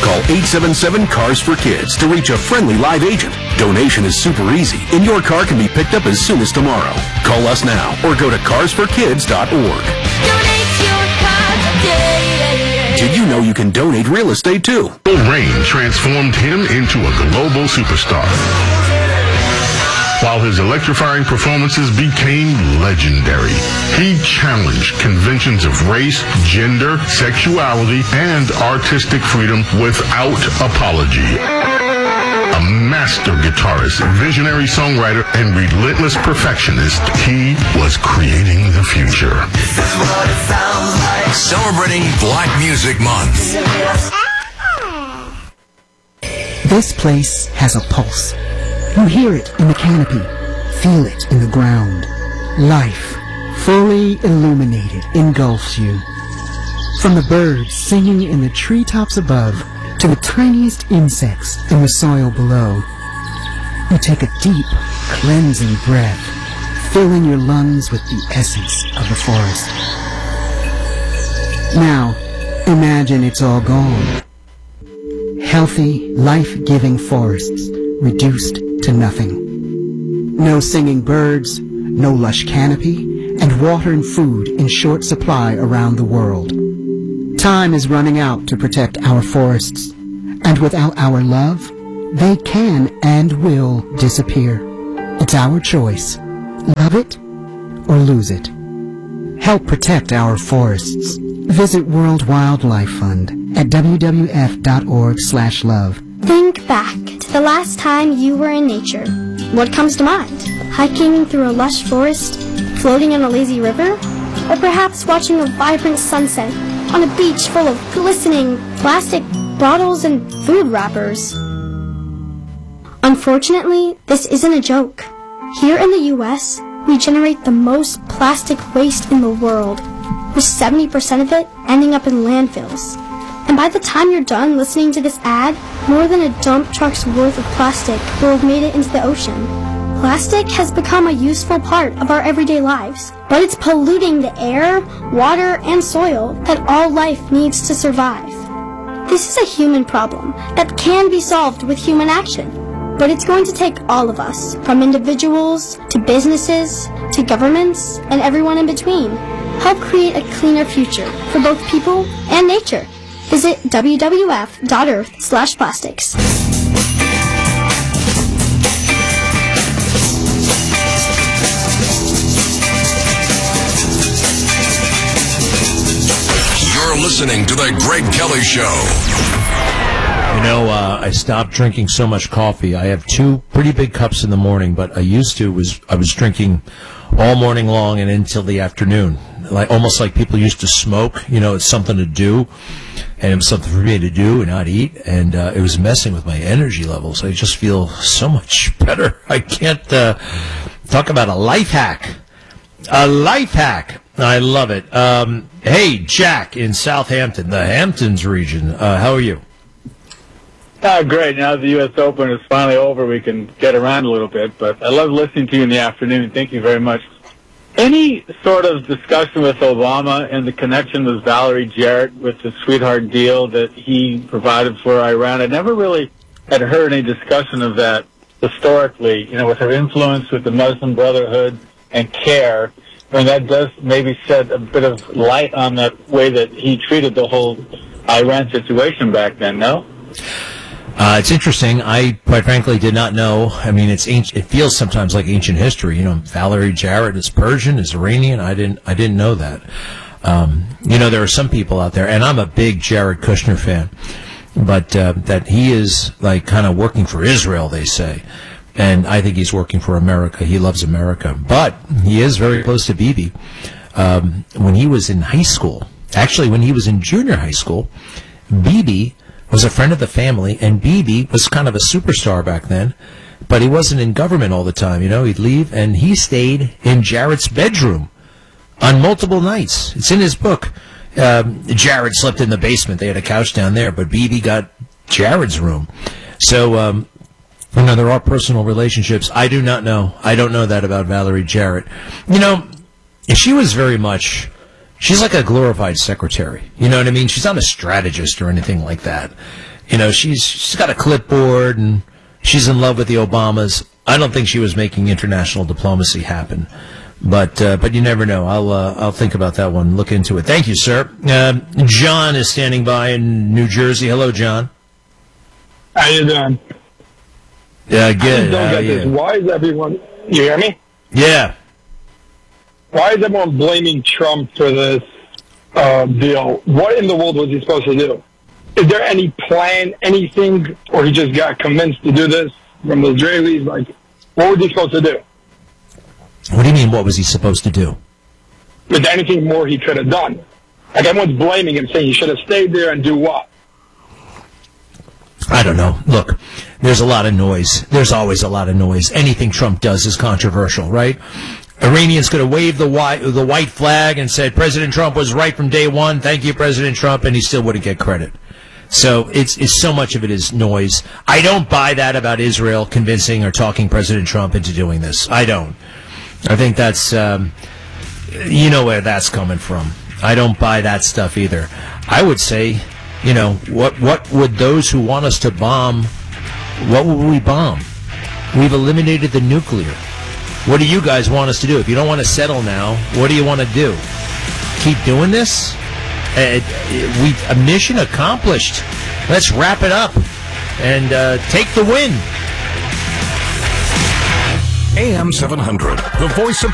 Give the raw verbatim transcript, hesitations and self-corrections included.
Call eight seven seven, C A R S for Kids to reach a friendly live agent. Donation is super easy, and your car can be picked up as soon as tomorrow. Call us now or go to cars for kids dot org. Donate your car today. Did you know you can donate real estate too? Rain transformed him into a global superstar, while his electrifying performances became legendary. He challenged conventions of race, gender, sexuality, and artistic freedom without apology. A master guitarist, visionary songwriter, and relentless perfectionist, he was creating the future. This is what it sounds like. Celebrating Black Music Month. This place has a pulse. You hear it in the canopy, feel it in the ground. Life, fully illuminated, engulfs you. From the birds singing in the treetops above to the tiniest insects in the soil below, you take a deep, cleansing breath, filling your lungs with the essence of the forest. Now, imagine it's all gone. Healthy, life-giving forests reduced to nothing. No singing birds, no lush canopy, and water and food in short supply around the world. Time is running out to protect our forests, and without our love, they can and will disappear. It's our choice. Love it or lose it. Help protect our forests. Visit World Wildlife Fund at w w f dot org slash love. Think back to the last time you were in nature. What comes to mind? Hiking through a lush forest, floating on a lazy river, or perhaps watching a vibrant sunset on a beach full of glistening plastic bottles and food wrappers. Unfortunately, this isn't a joke. Here in the U S, we generate the most plastic waste in the world, with seventy percent of it ending up in landfills. And by the time you're done listening to this ad, more than a dump truck's worth of plastic will have made it into the ocean. Plastic has become a useful part of our everyday lives, but it's polluting the air, water, and soil that all life needs to survive. This is a human problem that can be solved with human action, but it's going to take all of us, from individuals to businesses to governments and everyone in between. Help create a cleaner future for both people and nature. Visit w w f dot earth slash plastics. You're listening to The Greg Kelly Show. You know, uh, I stopped drinking so much coffee. I have two pretty big cups in the morning, but I used to was I was drinking all morning long and until the afternoon. Like almost like people used to smoke. You know, it's something to do, and it was something for me to do and not eat, and uh, it was messing with my energy levels. I just feel so much better. I can't uh, talk about a life hack. A life hack. I love it. Um, hey, Jack in Southampton, the Hamptons region. Uh, how are you? Uh, great. Now that the U S Open is finally over, we can get around a little bit. But I love listening to you in the afternoon. Thank you very much. Any sort of discussion with Obama and the connection with Valerie Jarrett with the sweetheart deal that he provided for Iran? I never really had heard any discussion of that historically, you know, with her influence with the Muslim Brotherhood and CARE. I mean, that does maybe shed a bit of light on that way that he treated the whole Iran situation back then, no? Uh, it's interesting. I, quite frankly, did not know. I mean, it's ancient, it feels sometimes like ancient history. You know, Valerie Jarrett is Persian, is Iranian. I didn't, I didn't know that. Um, you know, there are some people out there, and I'm a big Jared Kushner fan, but uh, that he is like kind of working for Israel, they say, and I think he's working for America. He loves America, but he is very close to Bibi. Um, when he was in high school, actually, when he was in junior high school, Bibi was a friend of the family, and Bibi was kind of a superstar back then, but he wasn't in government all the time. You know, he'd leave, and he stayed in Jared's bedroom on multiple nights. It's in his book. Um, Jared slept in the basement. They had a couch down there, but Bibi got Jared's room. So, um, you know, there are personal relationships. I do not know. I don't know that about Valerie Jarrett. You know, she was very much... She's like a glorified secretary. You know what I mean? She's not a strategist or anything like that. you know, she's she's got a clipboard and she's in love with the Obamas. I don't think she was making international diplomacy happen. But uh, but you never know. I'll uh, I'll think about that one. Look into it. Thank you, sir. Uh, John is standing by in New Jersey. Hello, John. How you doing? Yeah, good. I don't How get are this. you? Why is everyone? You hear me? Yeah. Why is everyone blaming Trump for this uh, deal? What in the world was he supposed to do? Is there any plan, anything, or he just got convinced to do this from the Israelis? Like, what was he supposed to do? What do you mean, what was he supposed to do? Is there anything more he could have done? Like, everyone's blaming him, saying he should have stayed there and do what? I don't know. Look, there's a lot of noise. There's always a lot of noise. Anything Trump does is controversial, right? Iranians could have waved the white, the white flag and said President Trump was right from day one. Thank you, President Trump, and he still wouldn't get credit. So it's, it's so much of it is noise. I don't buy that about Israel convincing or talking President Trump into doing this. I don't. I think that's, um, you know where that's coming from. I don't buy that stuff either. I would say, you know, what what would those who want us to bomb, what would we bomb? We've eliminated the nuclear. What do you guys want us to do? If you don't want to settle now, what do you want to do? Keep doing this? Uh, we a mission accomplished. Let's wrap it up and uh, take the win. A M seven hundred, the voice of